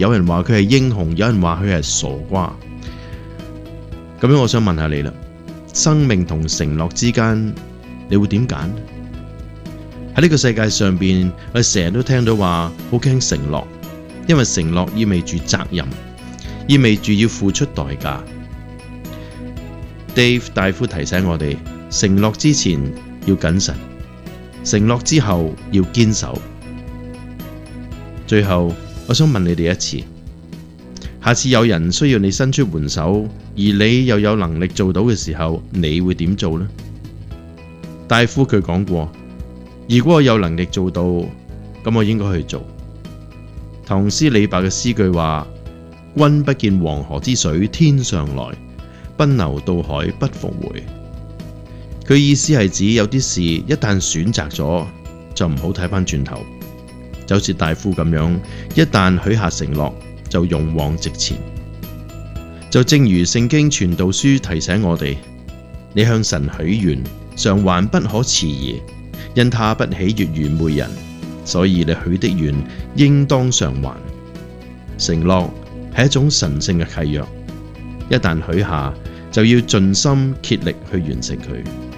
有人話佢係英雄，有人話佢係傻瓜。咁樣我想問下你啦，生命同承諾之間，你會點揀？喺呢個世界上邊，我哋成日都聽到話好驚承諾，因為承諾意味住責任，意味住要付出代價。Dave 大夫提醒我哋，承諾之前要謹慎，承諾之後要堅守。最後，我想問你哋一次，下次有人需要你伸出援手，而你又有能力做到嘅時候，你會點做呢？大夫佢講過，如果我有能力做到，咁我應該去做。唐詩李白嘅詩句話：君不見黃河之水天上來，奔流到海不復回。佢意思係指有啲事一旦選擇咗，就唔好睇返轉頭。就好似大夫咁樣，一旦許下承諾，就勇往直前。就正如聖經傳道書提醒我哋，你向神許願，償還不可遲疑，因他不喜悅愚昧人，所以你許的願應當償還。承諾係一種神聖嘅契約，一旦許下，就要盡心竭力去完成佢。